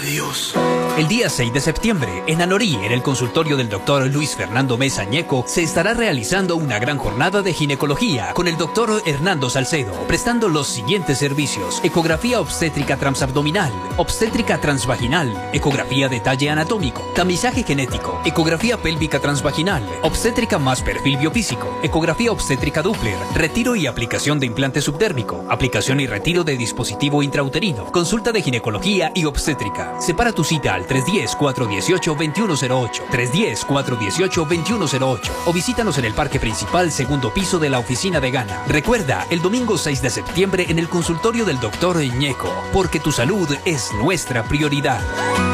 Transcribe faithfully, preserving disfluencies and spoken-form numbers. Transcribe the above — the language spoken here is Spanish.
Adiós. El día seis de septiembre, en Anorí, en el consultorio del doctor Luis Fernando Mesa Ñeco, se estará realizando una gran jornada de ginecología con el doctor Hernando Salcedo, prestando los siguientes servicios: ecografía obstétrica transabdominal, obstétrica transvaginal, ecografía de talle anatómico, tamizaje genético, ecografía pélvica transvaginal, obstétrica más perfil biofísico, ecografía obstétrica Doppler, retiro y aplicación de implante subdérmico, aplicación y retiro de dispositivo intrauterino, consulta de ginecología y obstétrica. Separa tu cita al tres uno cero, cuatro uno ocho, dos uno cero ocho, tres uno cero, cuatro uno ocho, dos uno cero ocho o visítanos en el parque principal, segundo piso de la oficina de Gana. Recuerda, el domingo seis de septiembre en el consultorio del doctor Ñeco, porque tu salud es nuestra prioridad.